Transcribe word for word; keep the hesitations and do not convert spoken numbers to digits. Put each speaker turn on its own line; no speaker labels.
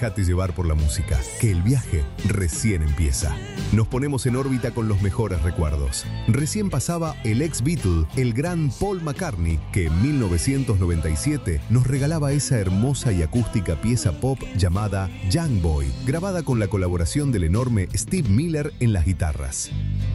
Déjate llevar por la música, que el viaje recién empieza. Nos ponemos en órbita con los mejores recuerdos. Recién pasaba el ex Beatle, el gran Paul McCartney, que en mil novecientos noventa y siete nos regalaba esa hermosa y acústica pieza pop llamada Young Boy, grabada con la colaboración del enorme Steve Miller en las guitarras.